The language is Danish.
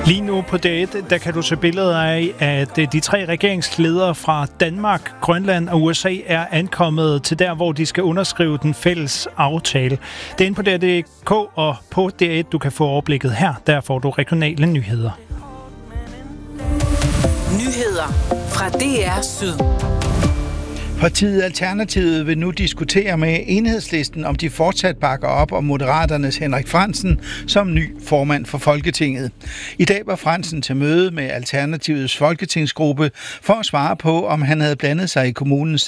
Lige nu på D1, der kan du se billeder af, at de 3 regeringsledere fra Danmark, Grønland og USA er ankommet til der, hvor de skal underskrive den fælles aftale. Det er inde på DR.dk og på D1, du kan få overblikket her. Der får du regionale nyheder. Nyheder fra DR Syd. Partiet Alternativet vil nu diskutere med Enhedslisten, om de fortsat bakker op om Moderaternes Henrik Frandsen som ny formand for Folketinget. I dag var Frandsen til møde med Alternativets folketingsgruppe for at svare på, om han havde blandet sig i kommunens